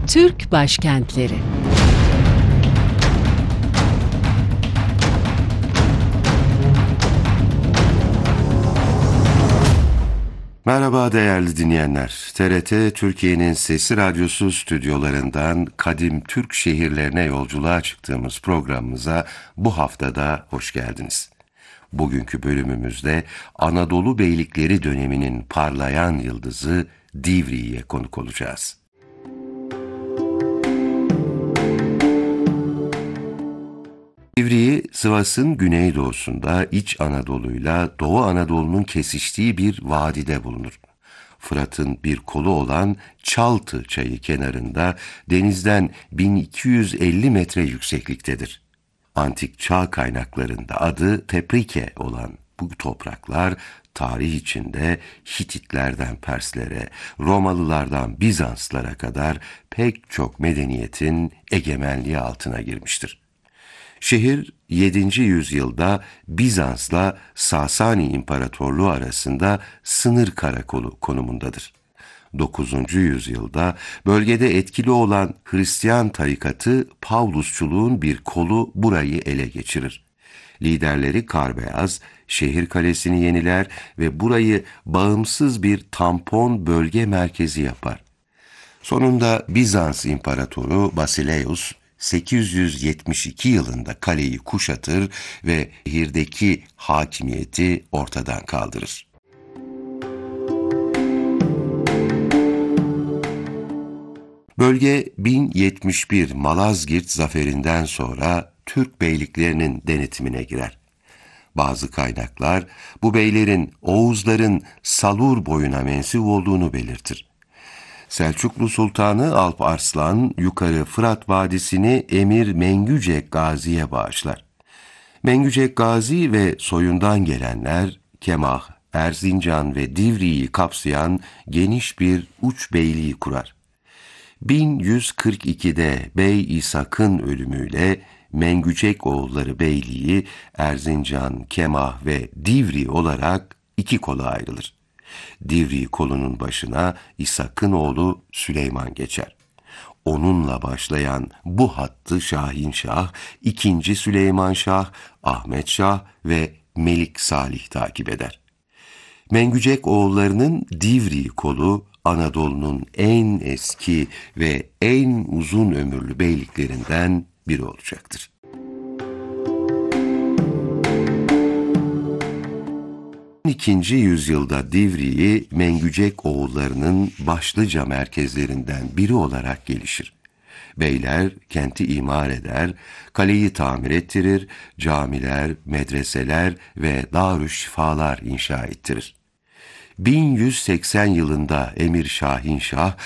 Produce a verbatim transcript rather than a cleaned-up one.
Türk başkentleri. Merhaba değerli dinleyenler. T R T Türkiye'nin Sesi Radyosu stüdyolarından kadim Türk şehirlerine yolculuğa çıktığımız programımıza bu haftada hoş geldiniz. Bugünkü bölümümüzde Anadolu Beylikleri döneminin parlayan yıldızı Divriği'ye konuk olacağız. Divriği, Sivas'ın güneydoğusunda İç Anadolu'yla Doğu Anadolu'nun kesiştiği bir vadide bulunur. Fırat'ın bir kolu olan Çaltı çayı kenarında denizden bin iki yüz elli metre yüksekliktedir. Antik çağ kaynaklarında adı Teprike olan bu topraklar tarih içinde Hititlerden Perslere, Romalılardan Bizanslara kadar pek çok medeniyetin egemenliği altına girmiştir. Şehir yedinci yüzyılda Bizans'la Sasani İmparatorluğu arasında sınır karakolu konumundadır. dokuzuncu yüzyılda bölgede etkili olan Hristiyan tarikatı Pavlusçuluğun bir kolu burayı ele geçirir. Liderleri Karbeyaz, şehir kalesini yeniler ve burayı bağımsız bir tampon bölge merkezi yapar. Sonunda Bizans İmparatoru Basileus, sekiz yüz yetmiş iki yılında kaleyi kuşatır ve şehirdeki hakimiyeti ortadan kaldırır. Bölge bin yetmiş bir Malazgirt zaferinden sonra Türk beyliklerinin denetimine girer. Bazı kaynaklar bu beylerin Oğuzların Salur boyuna mensup olduğunu belirtir. Selçuklu Sultanı Alp Arslan yukarı Fırat Vadisi'ni Emir Mengücek Gazi'ye bağışlar. Mengücek Gazi ve soyundan gelenler Kemah, Erzincan ve Divriği'yi kapsayan geniş bir uç beyliği kurar. bin yüz kırk ikide Bey İshak'ın ölümüyle Mengücek oğulları beyliği Erzincan, Kemah ve Divriği olarak iki kola ayrılır. Divriği kolunun başına İshak'ın oğlu Süleyman geçer. Onunla başlayan bu hattı Şahinşah, ikinci Süleyman Şah, Ahmet Şah ve Melik Salih takip eder. Mengücek oğullarının Divriği kolu Anadolu'nun en eski ve en uzun ömürlü beyliklerinden biri olacaktır. ikinci yüzyılda Divriği Mengücek oğullarının başlıca merkezlerinden biri olarak gelişir. Beyler kenti imar eder, kaleyi tamir ettirir, camiler, medreseler ve darüşşifalar inşa ettirir. bin yüz seksen yılında Emir Şahinşah